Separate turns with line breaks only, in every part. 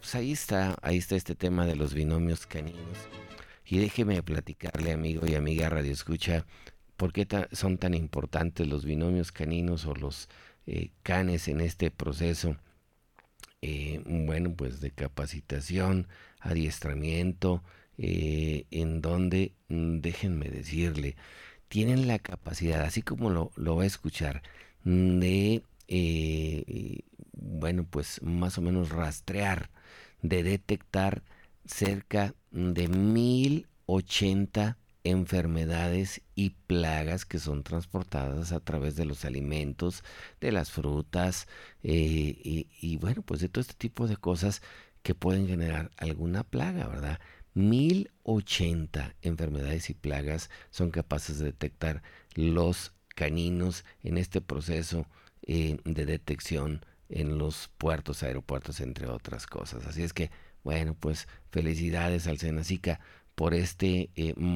pues ahí está este tema de los binomios caninos. Y déjeme platicarle, amigo y amiga Radio Escucha, por qué son tan importantes los binomios caninos o los canes en este proceso, bueno, pues de capacitación, adiestramiento, en donde, déjenme decirle, tienen la capacidad, así como lo va a escuchar, de, bueno, pues más o menos rastrear, de detectar cerca de 1080 enfermedades y plagas que son transportadas a través de los alimentos, de las frutas, y bueno, pues de todo este tipo de cosas que pueden generar alguna plaga, ¿verdad? 1080 enfermedades y plagas son capaces de detectar los caninos en este proceso de detección en los puertos, aeropuertos, entre otras cosas. Así es que, bueno, pues felicidades al Senacica por este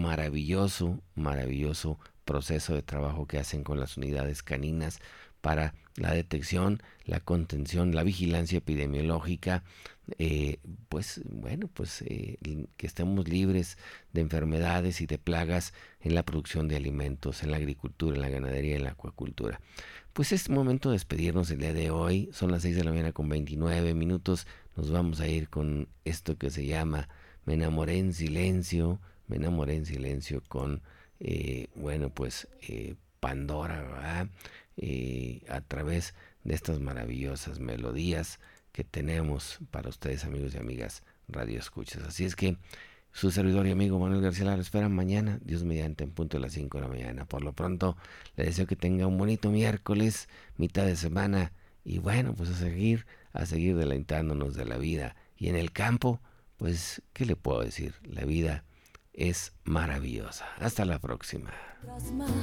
maravilloso proceso de trabajo que hacen con las unidades caninas para la detección, la contención, la vigilancia epidemiológica, pues bueno, pues que estemos libres de enfermedades y de plagas en la producción de alimentos, en la agricultura, en la ganadería y en la acuacultura. Pues es momento de despedirnos el día de hoy. Son las 6 de la mañana con 29 minutos. Nos vamos a ir con esto que se llama Me enamoré en silencio. Me enamoré en silencio con, bueno, pues Pandora, ¿verdad? A través de estas maravillosas melodías que tenemos para ustedes, amigos y amigas Radio Escuchas. Así es que su servidor y amigo Manuel García Lara espera mañana, Dios mediante, en punto de las 5 de la mañana. Por lo pronto, le deseo que tenga un bonito miércoles, mitad de semana, y bueno, pues a seguir deleitándonos de la vida. Y en el campo, pues, ¿qué le puedo decir? La vida es maravillosa. Hasta la próxima.